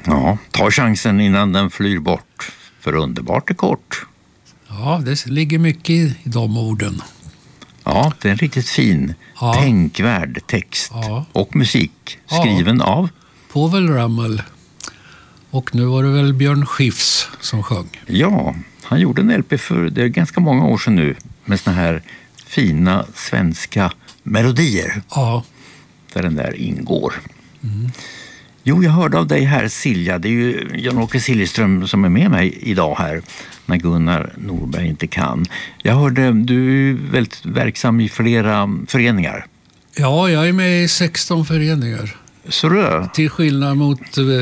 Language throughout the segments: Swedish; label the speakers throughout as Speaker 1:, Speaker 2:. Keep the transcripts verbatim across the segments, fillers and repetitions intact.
Speaker 1: Ja, ta chansen innan den flyr bort, för underbart är kort.
Speaker 2: Ja, det ligger mycket i de orden.
Speaker 1: Ja, det är en riktigt fin, ja. tänkvärd text ja. och musik skriven ja. av
Speaker 2: Povel Ramel. Och nu var det väl Björn Skifs som sjöng.
Speaker 1: Ja, han gjorde en L P för det är ganska många år sedan nu med såna här fina svenska melodier.
Speaker 2: Ja.
Speaker 1: Där den där ingår.
Speaker 2: Mm.
Speaker 1: Jo, jag hörde av dig här, Silja. Det är ju Jan-Åke Siljeström som är med mig idag här när Gunnar Norberg inte kan. Jag hörde, du är väldigt verksam i flera föreningar.
Speaker 2: Ja, jag är med i sexton föreningar.
Speaker 1: Så du?
Speaker 2: Till skillnad mot,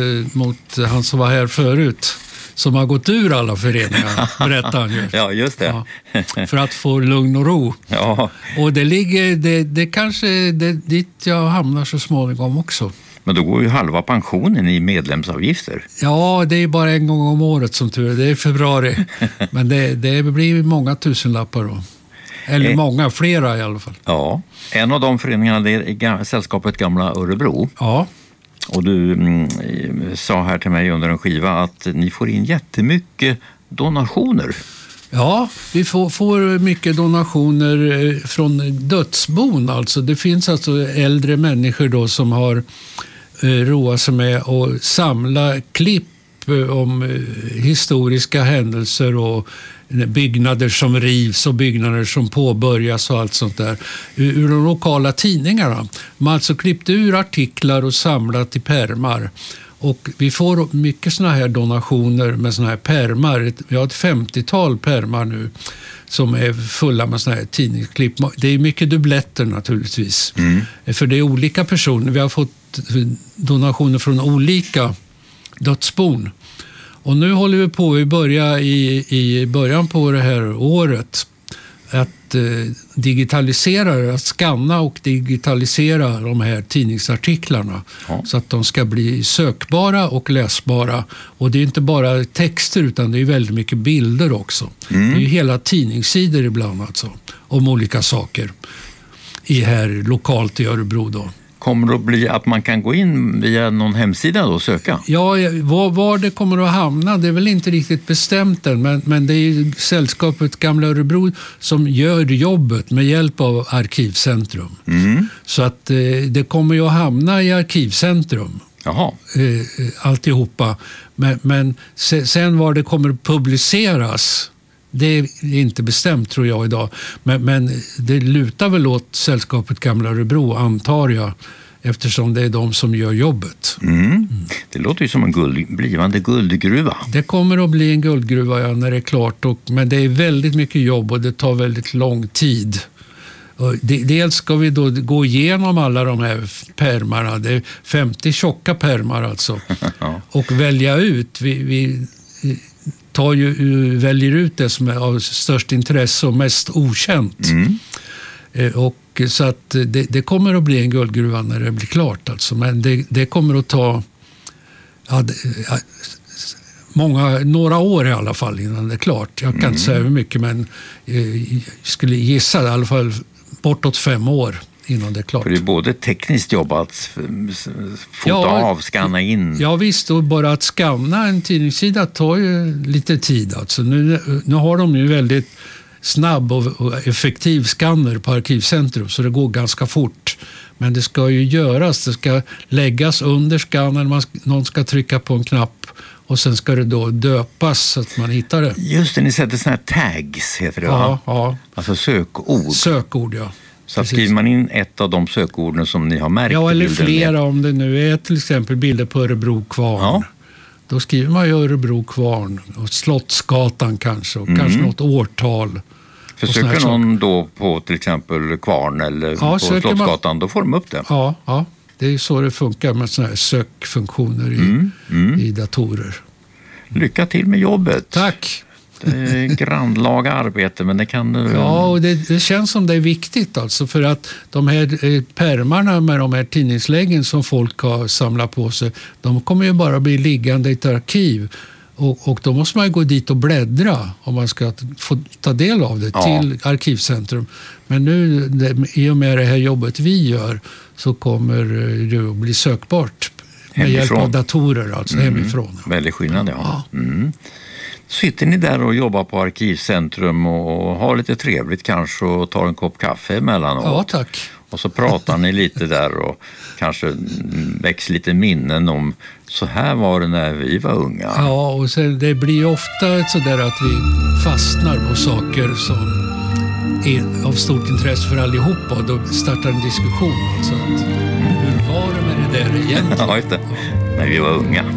Speaker 2: mot han som var här förut, som har gått ur alla föreningar, berättar han ju.
Speaker 1: Ja, just det.
Speaker 2: Ja, för att få lugn och ro.
Speaker 1: Ja.
Speaker 2: Och det ligger, det, det kanske det, dit jag hamnar så småningom också.
Speaker 1: Men då går ju halva pensionen i medlemsavgifter.
Speaker 2: Ja, det är bara en gång om året som tur. Det är februari. Men det, det blir många tusenlappar då. Eller eh, många, flera i alla fall.
Speaker 1: Ja, en av de föreningarna det är sällskapet Gamla Örebro.
Speaker 2: Ja.
Speaker 1: Och du mm, sa här till mig under en skiva att ni får in jättemycket donationer.
Speaker 2: Ja, vi får, får mycket donationer från dödsbon. Alltså. Det finns alltså äldre människor då som har eh, roat sig med att samla klipp om eh, historiska händelser och byggnader som rivs och byggnader som påbörjas och allt sånt där. Ur, ur de lokala tidningarna. Man har alltså klippt ur artiklar och samlat i pärmar. Och vi får mycket såna här donationer med såna här pärmar. Vi har ett femtiotal pärmar nu som är fulla med såna här tidningsklipp. Det är mycket dubbletter naturligtvis. Mm. För det är olika personer. Vi har fått donationer från olika dödsbon. Och nu håller vi på, vi börjar i, i början på det här året att eh, digitalisera, att skanna och digitalisera de här tidningsartiklarna ja. Så att de ska bli sökbara och läsbara. Och det är inte bara texter utan det är väldigt mycket bilder också. Mm. Det är ju hela tidningssidor ibland alltså, om olika saker i här lokalt i Örebro då.
Speaker 1: Kommer det att bli att man kan gå in via någon hemsida och söka?
Speaker 2: Ja, var, var det kommer att hamna, det är väl inte riktigt bestämt än, men, men det är ju sällskapet Gamla Örebro som gör jobbet med hjälp av Arkivcentrum. Mm. Så att eh, det kommer ju att hamna i Arkivcentrum.
Speaker 1: Jaha.
Speaker 2: Eh, alltihopa. Men, men sen var det kommer att publiceras, det är inte bestämt tror jag idag. Men, men det lutar väl åt sällskapet Gamla Örebro antar jag. Eftersom det är de som gör jobbet.
Speaker 1: Mm. Mm. Det låter ju som en guld, blivande guldgruva.
Speaker 2: Det kommer att bli en guldgruva ja, när det är klart. Och, men det är väldigt mycket jobb och det tar väldigt lång tid. Och dels ska vi då gå igenom alla de här pärmarna. Det är femtio tjocka pärmar alltså. Ja. Och välja ut. Vi... vi tar ju, väljer ut det som är av störst intresse och mest okänt. Mm. Eh, och så att det, det kommer att bli en guldgruva när det blir klart. Alltså. Men det, det kommer att ta ja, det, ja, många, några år i alla fall innan det är klart. Jag kan mm. inte säga hur mycket men eh, jag skulle gissa i alla fall bortåt fem år innan det är klart.
Speaker 1: För det är både tekniskt jobb att fota ja, av, skanna in.
Speaker 2: Ja visst, och bara att skanna en tidningssida tar ju lite tid. Alltså nu, nu har de ju väldigt snabb och, och effektiv skanner på Arkivcentrum så det går ganska fort. Men det ska ju göras, det ska läggas under skannen, man, någon ska trycka på en knapp och sen ska det då döpas så att man hittar det.
Speaker 1: Just det, ni sätter såna här tags heter det
Speaker 2: ja,
Speaker 1: va?
Speaker 2: Ja.
Speaker 1: Alltså sökord.
Speaker 2: Sökord, ja.
Speaker 1: Så skriver man in ett av de sökorden som ni har märkt.
Speaker 2: Ja, eller flera med. Om det nu är till exempel bilder på Örebro kvarn. Ja. Då skriver man ju Örebro kvarn och Slottsgatan kanske och mm. kanske något årtal.
Speaker 1: Försöker någon då på till exempel kvarn eller ja, på Slottsgatan, man... då får de upp det.
Speaker 2: Ja, ja, det är så det funkar med såna här sökfunktioner i, mm. Mm. i datorer.
Speaker 1: Lycka till med jobbet.
Speaker 2: Tack.
Speaker 1: Det är grannlaga arbete, men det kan...
Speaker 2: Ja, och det, det känns som det är viktigt alltså för att de här eh, pärmarna med de här tidningsläggen som folk har samlat på sig, de kommer ju bara bli liggande i ett arkiv. Och, och då måste man ju gå dit och bläddra om man ska få ta del av det ja. Till Arkivcentrum. Men nu, det, i och med det här jobbet vi gör, så kommer det att bli sökbart Med hjälp
Speaker 1: Hemifrån.
Speaker 2: av datorer, alltså
Speaker 1: Mm.
Speaker 2: hemifrån.
Speaker 1: Väldigt skillnad, ja. Mm. Sitter ni där och jobbar på Arkivcentrum och har lite trevligt kanske och tar en kopp kaffe emellanåt?
Speaker 2: Ja, tack.
Speaker 1: Och så pratar ni lite där och kanske väcks lite minnen om så här var det när vi var unga.
Speaker 2: Ja, och sen, det blir ofta så där att vi fastnar på saker som är av stort intresse för allihopa och då startar en diskussion. Alltså att, hur var det med det där egentligen?
Speaker 1: Ja, just det. När vi var unga.